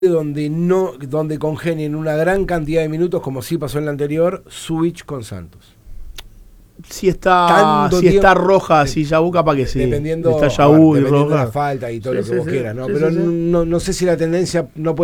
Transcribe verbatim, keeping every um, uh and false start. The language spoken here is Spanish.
donde no donde congenien una gran cantidad de minutos, como sí pasó en la anterior, Subich con Santos. Si está si tiempo, está roja, si Yaú capaz que sí. Dependiendo, está Yaú ver, y dependiendo roja. de la falta y todo sí, lo que sí, vos sí, quieras, ¿no? sí, Pero sí, sí. No, no sé si la tendencia no puede